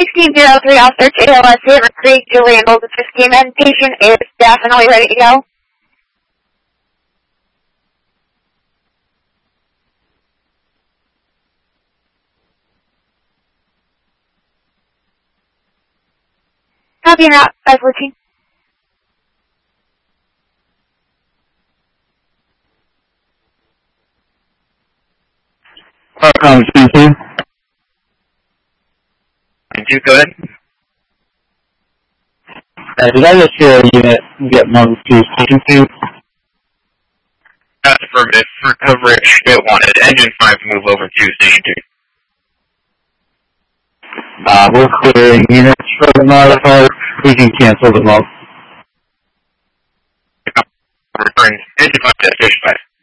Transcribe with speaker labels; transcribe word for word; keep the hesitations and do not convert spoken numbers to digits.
Speaker 1: sixteen oh three, I'll search A L S Haver Creek, Julian Golden fifteen, and patient is definitely ready to go. Copy and out, five fourteen.
Speaker 2: Parcom speaking.
Speaker 3: You go ahead.
Speaker 2: Uh, did I just hear a unit get moved to station two?
Speaker 3: That's affirmative. For coverage, it wanted engine five to move over to station two.
Speaker 2: Uh, we're clearing units for the modifier. We can cancel them all.
Speaker 3: Return engine five to station five.